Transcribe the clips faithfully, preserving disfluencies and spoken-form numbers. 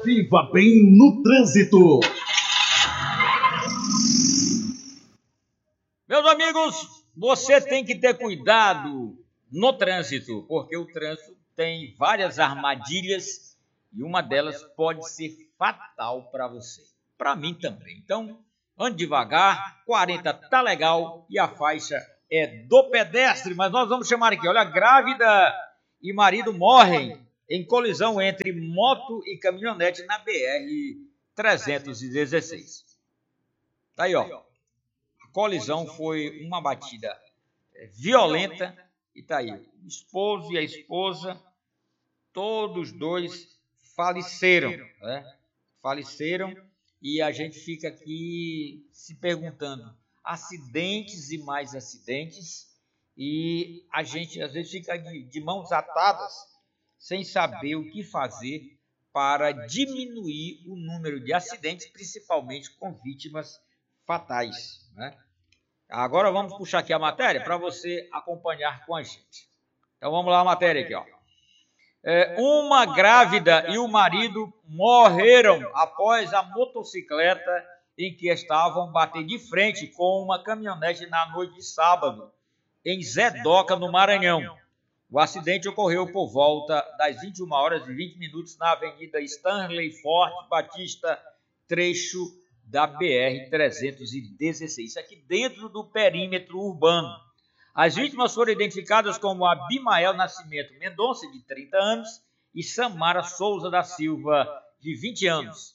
Viva bem no trânsito. Meus amigos, você tem que ter cuidado no trânsito, porque o trânsito tem várias armadilhas e uma delas pode ser fatal para você. Para mim também. Então, ande devagar, quarenta tá legal e a faixa é do pedestre. Mas nós vamos chamar aqui, olha, grávida e marido morrem em colisão entre moto e caminhonete na B R trezentos e dezesseis. Tá aí, ó. A colisão foi uma batida violenta e tá aí. O esposo e a esposa, todos dois faleceram, né? Faleceram e a gente fica aqui se perguntando, acidentes e mais acidentes, e a gente às vezes fica de, de mãos atadas, sem saber o que fazer para diminuir o número de acidentes, principalmente com vítimas fatais, né? Agora vamos puxar aqui a matéria para você acompanhar com a gente. Então vamos lá a matéria aqui, ó. É, uma grávida e o marido morreram após a motocicleta em que estavam bater de frente com uma caminhonete na noite de sábado, em Zé Doca, no Maranhão. O acidente ocorreu por volta das vinte e uma horas e vinte minutos na Avenida Stanley Forte Batista, trecho da B R trezentos e dezesseis, aqui dentro do perímetro urbano. As vítimas foram identificadas como Abimael Nascimento Mendonça, de trinta anos, e Samara Souza da Silva, de vinte anos.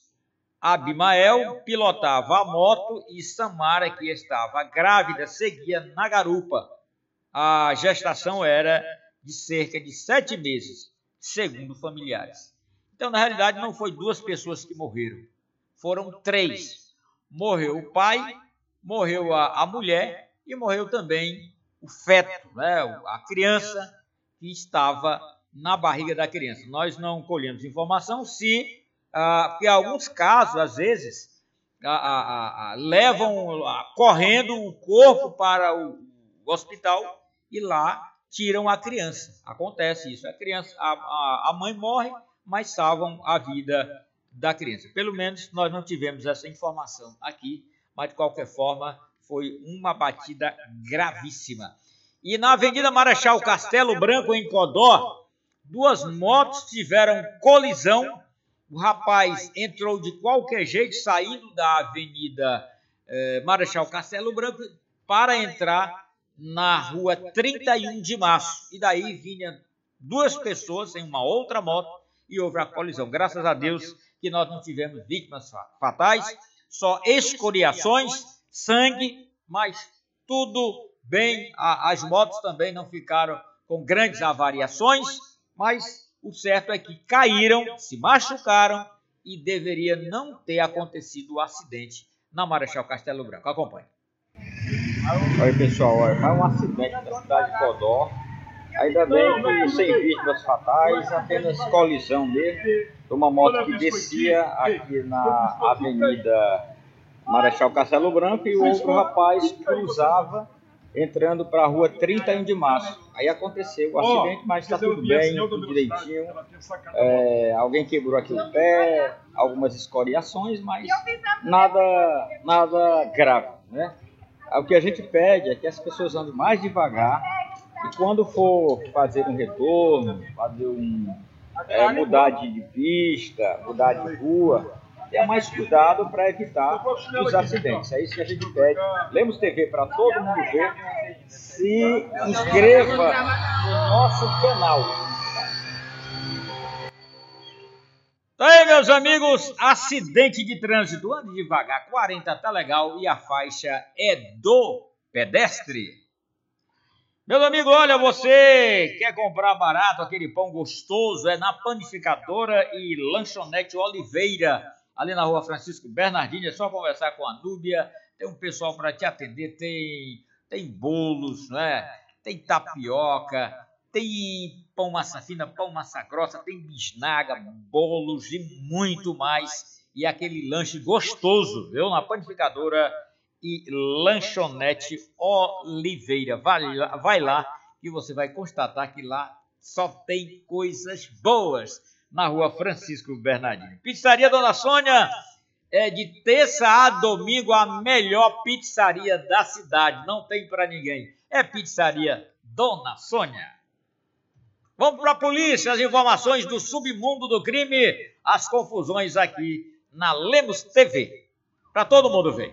Abimael pilotava a moto e Samara, que estava grávida, seguia na garupa. A gestação era de cerca de sete meses, segundo familiares. Então, na realidade, não foi duas pessoas que morreram, foram três. Morreu o pai, morreu a, a mulher e morreu também o feto, né? A criança que estava na barriga da criança. Nós não colhemos informação se, ah, porque em alguns casos, às vezes, ah, ah, ah, levam ah, correndo o corpo para o, o hospital e lá tiram a criança. Acontece isso. A criança, a, a, a mãe morre, mas salvam a vida da criança. Pelo menos nós não tivemos essa informação aqui, mas de qualquer forma foi uma batida gravíssima. E na Avenida Marechal Castelo Branco, em Codó, duas motos tiveram colisão. O rapaz entrou de qualquer jeito, saindo da Avenida eh, Marechal Castelo Branco para entrar na rua trinta e um de março. E daí vinham duas pessoas em uma outra moto e houve a colisão. Graças a Deus que nós não tivemos vítimas fatais, só escoriações, sangue, mas tudo bem. As motos também não ficaram com grandes avariações, mas o certo é que caíram, se machucaram e deveria não ter acontecido o acidente na Marechal Castelo Branco. Acompanhe. Oi pessoal, olha, foi um acidente na cidade de Codó. Ainda bem que sem vítimas fatais, apenas colisão mesmo, de uma moto que descia aqui na Avenida Marechal Castelo Branco e o outro rapaz cruzava entrando para a rua trinta e um de março. Aí aconteceu o acidente, mas está tudo bem, tudo direitinho. É, alguém quebrou aqui o pé, algumas escoriações, mas nada, nada grave, né? O que a gente pede é que as pessoas andem mais devagar e quando for fazer um retorno, fazer um, é, mudar de pista, mudar de rua, tenha mais cuidado para evitar os acidentes. É isso que a gente pede. Lemos T V para todo mundo ver. Se inscreva no nosso canal. Tá aí, meus amigos, acidente de trânsito. Ande devagar, quarenta tá legal e a faixa é do pedestre. Meu amigo, olha, você quer comprar barato, aquele pão gostoso, é na Panificadora e Lanchonete Oliveira, ali na rua Francisco Bernardini. É só conversar com a Núbia, tem um pessoal para te atender, tem, tem bolos, né? Tem tapioca, tem pão massa fina, pão massa grossa, tem bisnaga, bolos e muito mais. E aquele lanche gostoso, viu? Na Panificadora e Lanchonete Oliveira. Vai lá, vai lá que você vai constatar que lá só tem coisas boas. na rua Francisco Bernardino. Pizzaria Dona Sônia é de terça a domingo a melhor pizzaria da cidade. Não tem para ninguém. É Pizzaria Dona Sônia. Vamos para a polícia, as informações do submundo do crime, as confusões aqui na Lemos T V. Para todo mundo ver.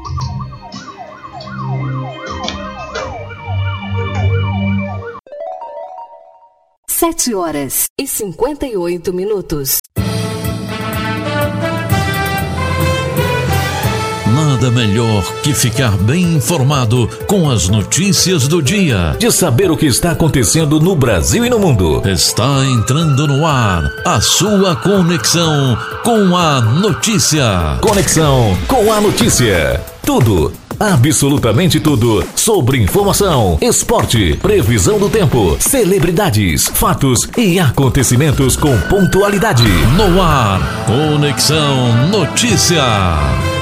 Sete horas e cinquenta e oito minutos. Nada melhor que ficar bem informado com as notícias do dia. De saber o que está acontecendo no Brasil e no mundo. Está entrando no ar a sua conexão com a notícia. Conexão com a notícia. Tudo, absolutamente tudo, sobre informação, esporte, previsão do tempo, celebridades, fatos e acontecimentos com pontualidade. No ar, Conexão Notícia.